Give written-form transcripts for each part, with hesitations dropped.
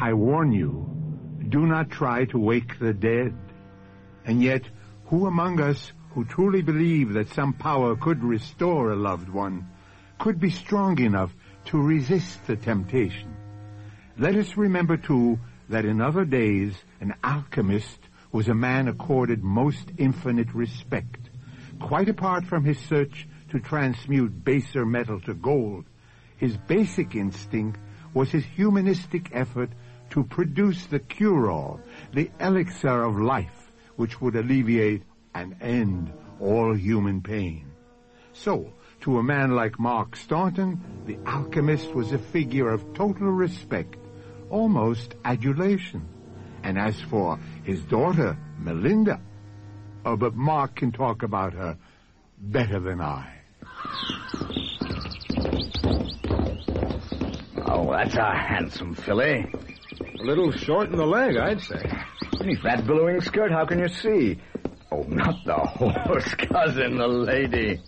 I warn you, do not try to wake the dead. And yet, who among us who truly believe that some power could restore a loved one could be strong enough to resist the temptation? Let us remember, too, that in other days an alchemist was a man accorded most infinite respect. Quite apart from his search to transmute baser metal to gold, his basic instinct was his humanistic effort to produce the cure-all, the elixir of life, which would alleviate and end all human pain. So, to a man like Mark Staunton, the alchemist was a figure of total respect, almost adulation. And as for his daughter, Melinda, but Mark can talk about her better than I. Oh, that's a handsome filly. A little short in the leg, I'd say. Beneath that billowing skirt, how can you see? Oh, not the horse, cousin, the lady.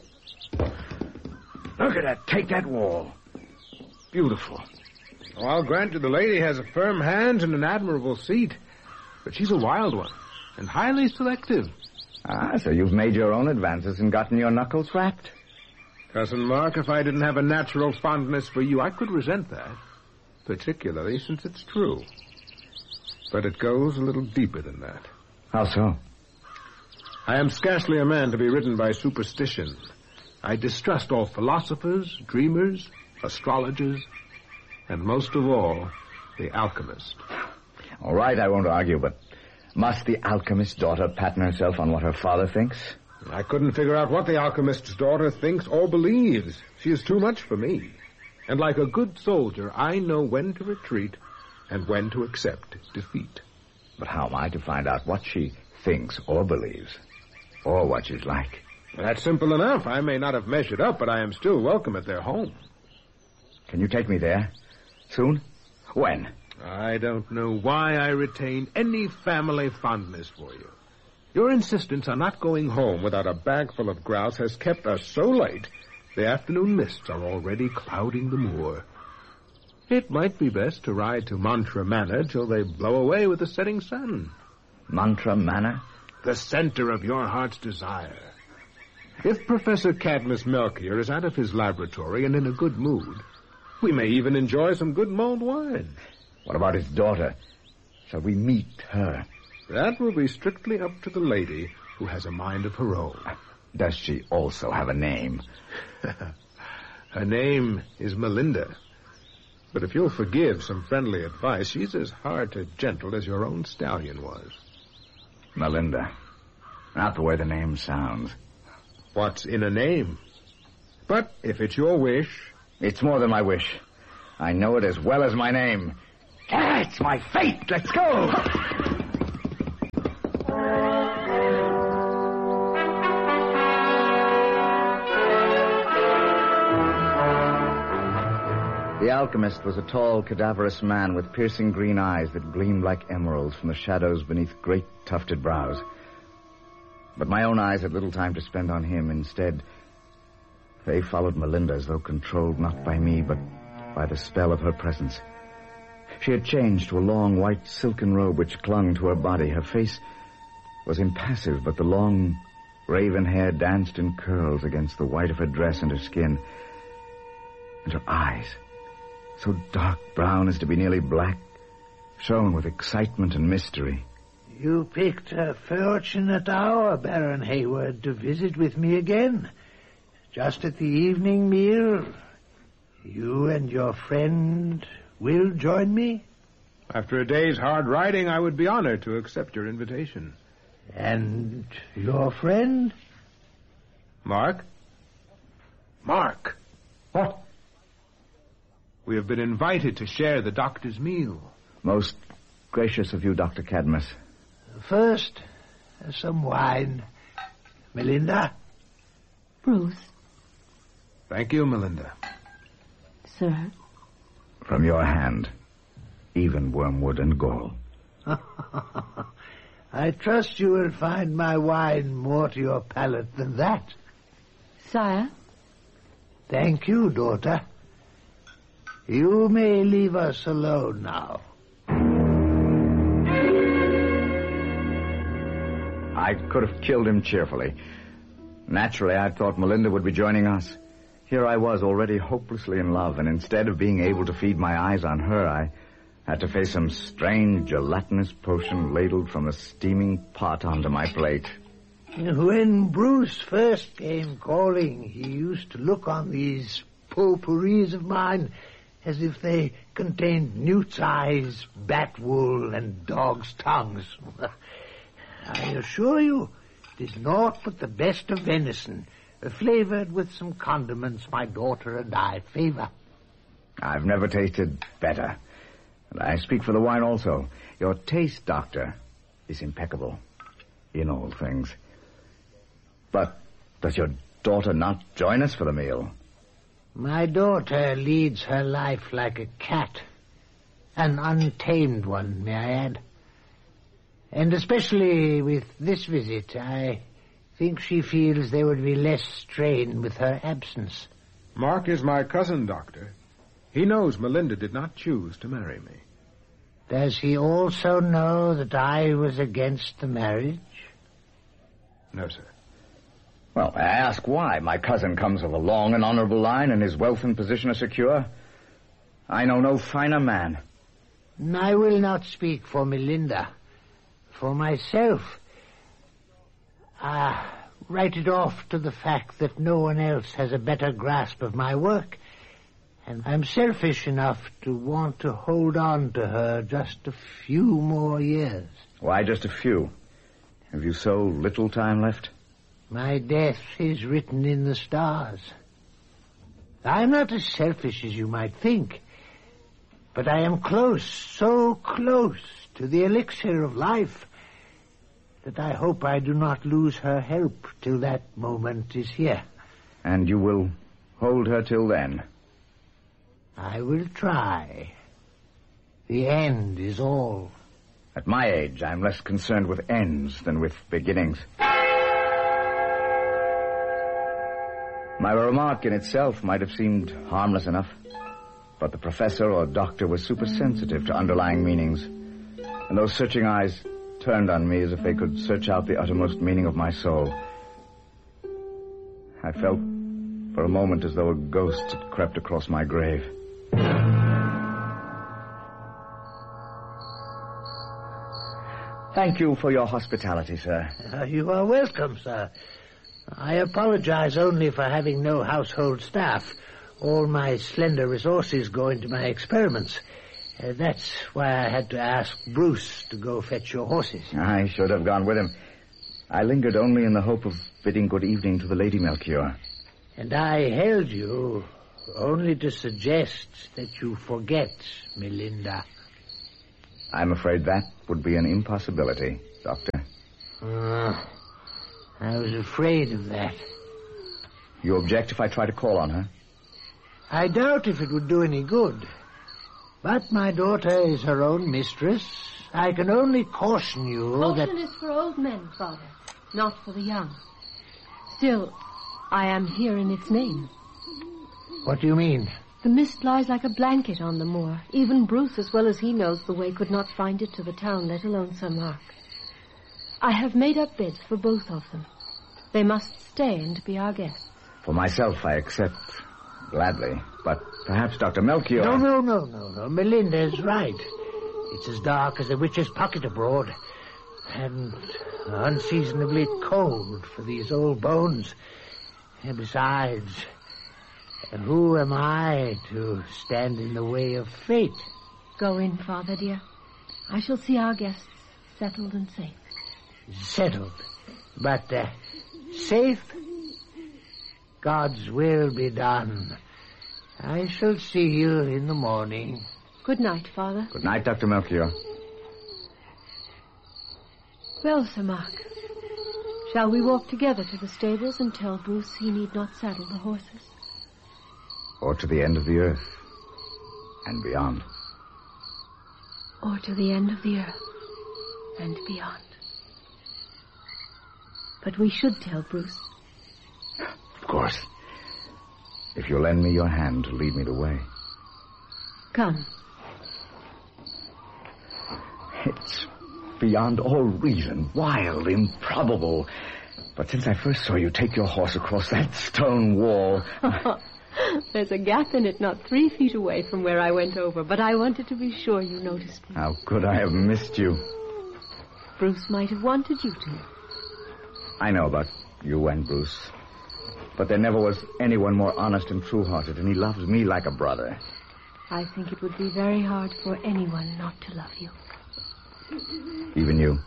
Look at her take that wall. Beautiful. Oh, I'll grant you the lady has a firm hand and an admirable seat. But she's a wild one, and highly selective. Ah, so you've made your own advances and gotten your knuckles wrapped? Cousin Mark, if I didn't have a natural fondness for you, I could resent that. Particularly since it's true. But it goes a little deeper than that. How so? I am scarcely a man to be ridden by superstition. I distrust all philosophers, dreamers, astrologers, and most of all, the alchemist. All right, I won't argue, but must the alchemist's daughter pattern herself on what her father thinks? I couldn't figure out what the alchemist's daughter thinks or believes. She is too much for me. And like a good soldier, I know when to retreat and when to accept defeat. But how am I to find out what she thinks or believes, or what she's like? That's simple enough. I may not have measured up, but I am still welcome at their home. Can you take me there? Soon? When? I don't know why I retain any family fondness for you. Your insistence on not going home without a bag full of grouse has kept us so late, the afternoon mists are already clouding the moor. It might be best to ride to Mantra Manor till they blow away with the setting sun. Mantra Manor? The center of your heart's desire. If Professor Cadmus Melchior is out of his laboratory and in a good mood, we may even enjoy some good mulled wine. What about his daughter? Shall we meet her? That will be strictly up to the lady, who has a mind of her own. Does she also have a name? Her name is Melinda. But if you'll forgive some friendly advice, she's as hard to gentle as your own stallion was. Melinda. Not the way the name sounds. What's in a name? But if it's your wish... It's more than my wish. I know it as well as my name. Ah, it's my fate. Let's go. The alchemist was a tall, cadaverous man with piercing green eyes that gleamed like emeralds from the shadows beneath great tufted brows. But my own eyes had little time to spend on him. Instead, they followed Melinda as though controlled not by me, but by the spell of her presence. She had changed to a long white silken robe which clung to her body. Her face was impassive, but the long raven hair danced in curls against the white of her dress and her skin. And her eyes, so dark brown as to be nearly black, shone with excitement and mystery. You picked a fortunate hour, Baron Hayward, to visit with me again. Just at the evening meal, you and your friend will join me? After a day's hard riding, I would be honored to accept your invitation. And your friend? Mark? Mark! What? We have been invited to share the doctor's meal. Most gracious of you, Dr. Cadmus. First, some wine. Melinda? Bruce. Thank you, Melinda. Sir. From your hand, even wormwood and gall. I trust you will find my wine more to your palate than that. Sire. Thank you, daughter. You may leave us alone now. I could have killed him cheerfully. Naturally, I thought Melinda would be joining us. Here I was, already hopelessly in love, and instead of being able to feed my eyes on her, I had to face some strange gelatinous potion ladled from a steaming pot onto my plate. When Bruce first came calling, he used to look on these potpourris of mine as if they contained newt's eyes, bat wool, and dog's tongues. I assure you, it is naught but the best of venison, flavored with some condiments my daughter and I favor. I've never tasted better. And I speak for the wine also. Your taste, Doctor, is impeccable in all things. But does your daughter not join us for the meal? My daughter leads her life like a cat. An untamed one, may I add. And especially with this visit, I think she feels there would be less strain with her absence. Mark is my cousin, Doctor. He knows Melinda did not choose to marry me. Does he also know that I was against the marriage? No, sir. Well, I ask why. My cousin comes of a long and honorable line, and his wealth and position are secure. I know no finer man. I will not speak for Melinda. For myself, I write it off to the fact that no one else has a better grasp of my work, and I'm selfish enough to want to hold on to her just a few more years. Why just a few? Have you so little time left? My death is written in the stars. I'm not as selfish as you might think, but I am close, so close to the elixir of life that I hope I do not lose her help till that moment is here. And you will hold her till then? I will try. The end is all. At my age, I'm less concerned with ends than with beginnings. My remark in itself might have seemed harmless enough, but the professor or doctor was supersensitive to underlying meanings, and those searching eyes turned on me as if they could search out the uttermost meaning of my soul. I felt for a moment as though a ghost had crept across my grave. Thank you for your hospitality, sir. You are welcome, sir. I apologize only for having no household staff. All my slender resources go into my experiments. That's why I had to ask Bruce to go fetch your horses. I should have gone with him. I lingered only in the hope of bidding good evening to the Lady Melchior. And I held you only to suggest that you forget Melinda. I'm afraid that would be an impossibility, Doctor. I was afraid of that. You object if I try to call on her? I doubt if it would do any good. But my daughter is her own mistress. I can only caution you that... Caution is for old men, Father, not for the young. Still, I am here in its name. What do you mean? The mist lies like a blanket on the moor. Even Bruce, as well as he knows the way, could not find it to the town, let alone Sir Mark. I have made up beds for both of them. They must stay and be our guests. For myself, I accept gladly. But perhaps Dr. Melchior... No. Melinda is right. It's as dark as a witch's pocket abroad. And unseasonably cold for these old bones. And besides, who am I to stand in the way of fate? Go in, Father, dear. I shall see our guests settled and safe. Settled, but safe? God's will be done. I shall see you in the morning. Good night, Father. Good night, Dr. Melchior. Well, Sir Mark, shall we walk together to the stables and tell Bruce he need not saddle the horses? Or to the end of the earth and beyond. Or to the end of the earth and beyond. But we should tell Bruce. Of course. If you'll lend me your hand to lead me the way. Come. It's beyond all reason, wild, improbable. But since I first saw you take your horse across that stone wall... There's a gap in it not 3 feet away from where I went over, but I wanted to be sure you noticed me. How could I have missed you? Bruce might have wanted you to. I know about you and Bruce. But there never was anyone more honest and true-hearted, and he loves me like a brother. I think it would be very hard for anyone not to love you. Even you?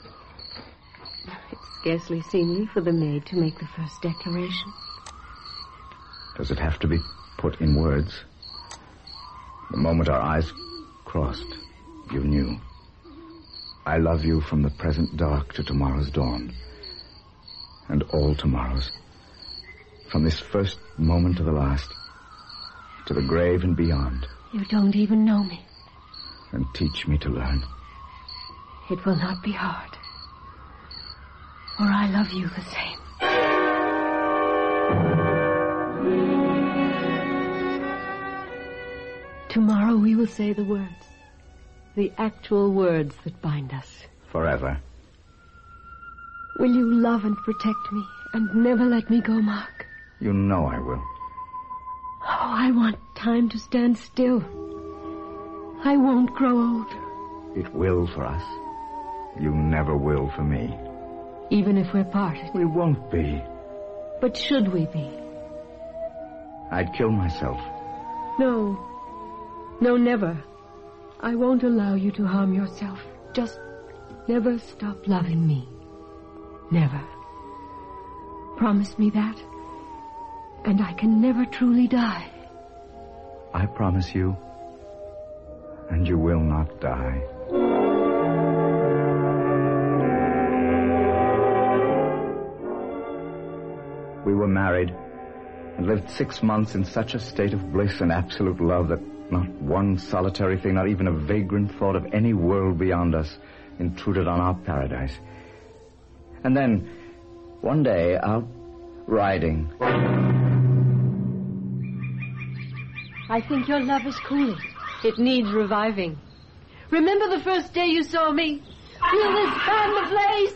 It's scarcely seemly for the maid to make the first declaration. Does it have to be put in words? The moment our eyes crossed, you knew. I love you from the present dark to tomorrow's dawn. And all tomorrows. From this first moment to the last. To the grave and beyond. You don't even know me. And teach me to learn. It will not be hard. For I love you the same. Tomorrow we will say the words. The actual words that bind us. Forever. Will you love and protect me and never let me go, Mark? You know I will. Oh, I want time to stand still. I won't grow old. It will for us. You never will for me. Even if we're parted. We won't be. But should we be? I'd kill myself. No. No, never. I won't allow you to harm yourself. Just never stop loving me. Never. Promise me that. And I can never truly die. I promise you. And you will not die. We were married and lived 6 months in such a state of bliss and absolute love that not one solitary thing, not even a vagrant thought of any world beyond us, intruded on our paradise. And then, one day, out riding... I think your love is cooling. It needs reviving. Remember the first day you saw me? Feel this fan of lace?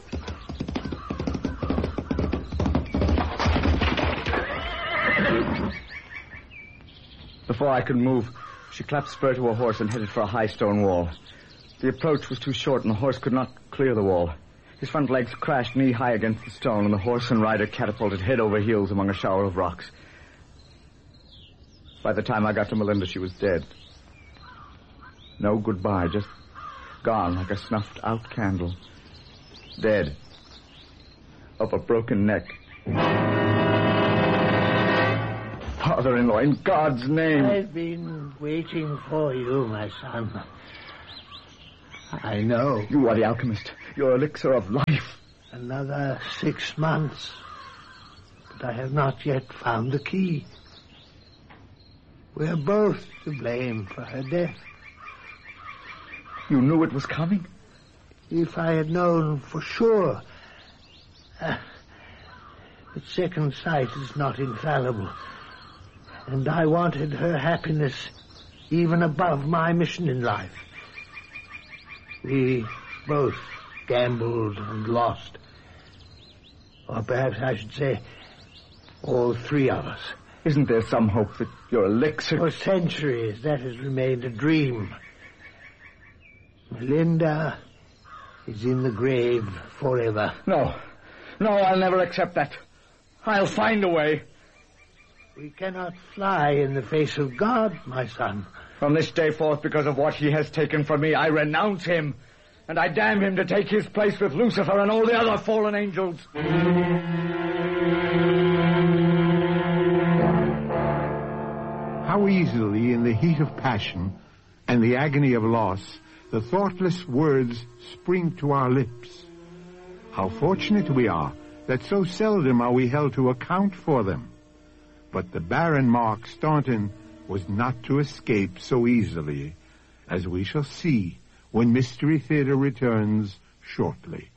Before I could move, she clapped spur to her horse and headed for a high stone wall. The approach was too short and the horse could not clear the wall. His front legs crashed knee-high against the stone and the horse and rider catapulted head over heels among a shower of rocks. By the time I got to Melinda, she was dead. No goodbye, just gone like a snuffed-out candle. Dead. Of a broken neck. Father-in-law, in God's name. I've been waiting for you, my son. I know. You are the alchemist. Your elixir of life. Another 6 months. But I have not yet found the key. We're both to blame for her death. You knew it was coming? If I had known for sure. But second sight is not infallible. And I wanted her happiness even above my mission in life. We both gambled and lost. Or perhaps I should say, all 3 of us. Isn't there some hope that your elixir... For centuries, that has remained a dream. Melinda is in the grave forever. No, I'll never accept that. I'll find a way. We cannot fly in the face of God, my son. From this day forth, because of what he has taken from me, I renounce him. And I damn him to take his place with Lucifer and all the other fallen angels. How easily, in the heat of passion and the agony of loss, the thoughtless words spring to our lips. How fortunate we are that so seldom are we held to account for them. But the Baron Mark Staunton was not to escape so easily, as we shall see when Mystery Theater returns shortly.